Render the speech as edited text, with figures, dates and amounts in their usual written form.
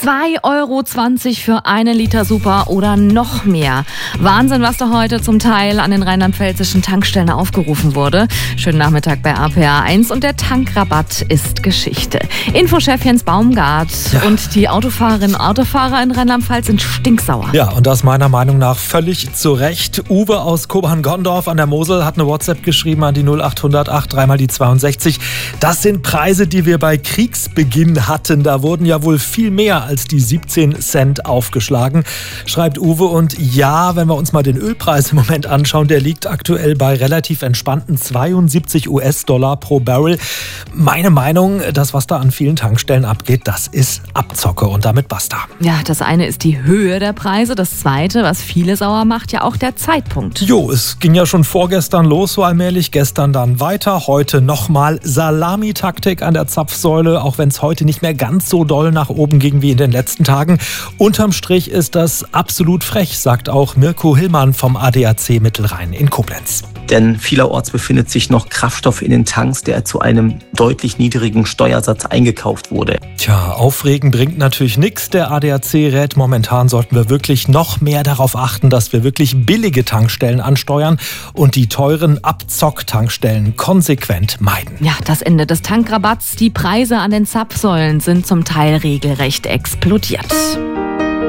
2,20 € für 1 Liter Super oder noch mehr. Wahnsinn, was da heute zum Teil an den rheinland-pfälzischen Tankstellen aufgerufen wurde. Schönen Nachmittag bei RPA1 und der Tankrabatt ist Geschichte. Infochef Jens Baumgart und die Autofahrerinnen und Autofahrer in Rheinland-Pfalz sind stinksauer. Ja, und das meiner Meinung nach völlig zu Recht. Uwe aus Kobern-Gondorf an der Mosel hat eine WhatsApp geschrieben an die 0800 83 die 62. Das sind Preise, die wir bei Kriegsbeginn hatten. Da wurden ja wohl viel mehr als die 17 Cent aufgeschlagen, schreibt Uwe. Und ja, wenn wir uns mal den Ölpreis im Moment anschauen, der liegt aktuell bei relativ entspannten 72 US-Dollar pro Barrel. Meine Meinung, das, was da an vielen Tankstellen abgeht, das ist Abzocke und damit basta. Ja, das eine ist die Höhe der Preise. Das zweite, was viele sauer macht, ja auch der Zeitpunkt. Jo, es ging ja schon vorgestern los, so allmählich. Gestern dann weiter. Heute nochmal Salamitaktik an der Zapfsäule, auch wenn es heute nicht mehr ganz so doll nach oben ging wie in den letzten Tagen. Unterm Strich ist das absolut frech, sagt auch Mirko Hillmann vom ADAC Mittelrhein in Koblenz. Denn vielerorts befindet sich noch Kraftstoff in den Tanks, der zu einem deutlich niedrigen Steuersatz eingekauft wurde. Tja, aufregen bringt natürlich nichts. Der ADAC rät, momentan sollten wir wirklich noch mehr darauf achten, dass wir wirklich billige Tankstellen ansteuern und die teuren Abzock-Tankstellen konsequent meiden. Ja, das Ende des Tankrabatts. Die Preise an den Zapfsäulen sind zum Teil regelrecht explodiert.